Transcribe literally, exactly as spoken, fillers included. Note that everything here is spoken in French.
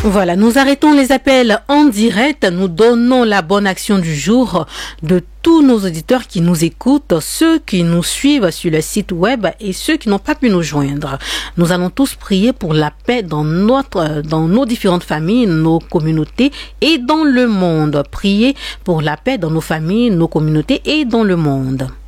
Voilà, nous arrêtons les appels en direct. Nous donnons la bonne action du jour de tous nos auditeurs qui nous écoutent, ceux qui nous suivent sur le site web et ceux qui n'ont pas pu nous joindre. Nous allons tous prier pour la paix dans notre, dans nos différentes familles, nos communautés et dans le monde. Prier pour la paix dans nos familles, nos communautés et dans le monde.